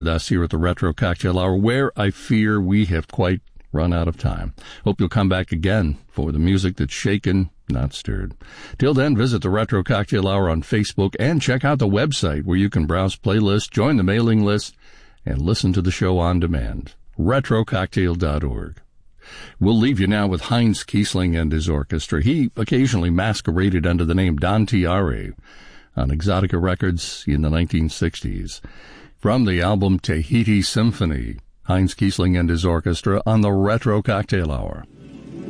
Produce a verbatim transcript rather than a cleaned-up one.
Us here at the Retro Cocktail Hour, where I fear we have quite run out of time. Hope you'll come back again for the music that's shaken, not stirred. Till then, visit the Retro Cocktail Hour on Facebook and check out the website where you can browse playlists, join the mailing list, and listen to the show on demand. retro cocktail dot org. We'll leave you now with Heinz Kiesling and his orchestra. He occasionally masqueraded under the name Don Tiare on Exotica Records in the nineteen sixties. From the album Tahiti Symphony, Heinz Kiesling and his orchestra on the Retro Cocktail Hour.